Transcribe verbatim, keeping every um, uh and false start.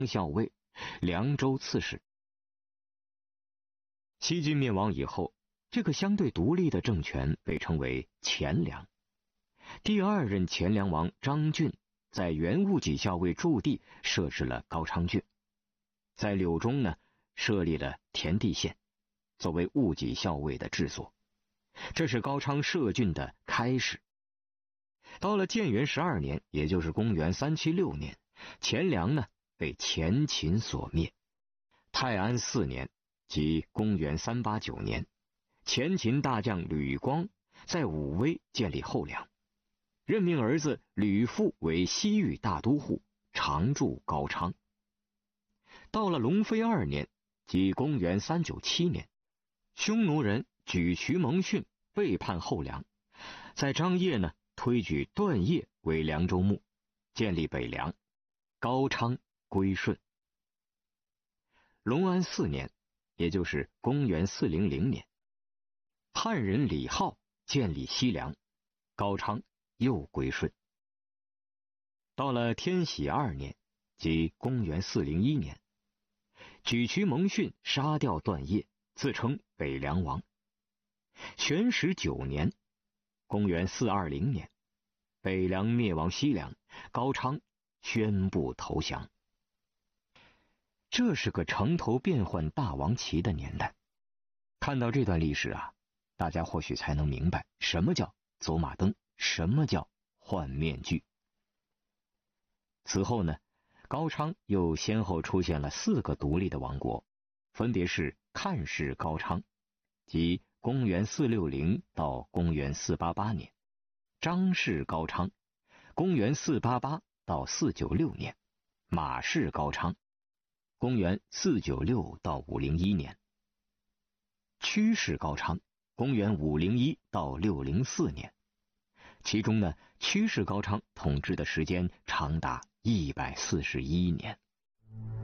校尉、凉州刺史。西晋灭亡以后，这个相对独立的政权被称为前凉。第二任前凉王张俊在原务己校尉驻地设置了高昌郡，在柳中呢设立了田地县，作为务己校尉的治所。这是高昌设郡的开始。到了建元十二年，也就是公元三七六年，前凉呢被前秦所灭。泰安四年，即公元三八九年，前秦大将吕光在武威建立后凉，任命儿子吕父为西域大都护，常驻高昌。到了隆飞二年，即公元三九七年，匈奴人举渠蒙逊背叛后凉，在张掖呢推举段业为凉州牧，建立北凉，高昌归顺。隆安四年，也就是公元四零零年，汉人李浩建立西凉，高昌又归顺。到了天禧二年，即公元四零一年，举渠蒙逊杀掉段业，自称北凉王。玄始九年，公元四二零年，北凉灭亡西凉，高昌宣布投降。这是个城头变换大王旗的年代。看到这段历史啊，大家或许才能明白什么叫走马灯，什么叫换面具。此后呢，高昌又先后出现了四个独立的王国，分别是看氏高昌，即公元四六零到公元四八八年；张氏高昌，公元四八八到四九六年；马氏高昌，公元四九六到五零一年；屈氏高昌，公元五零一到六零四年。其中呢，屈氏高昌统治的时间长达一百四十一年。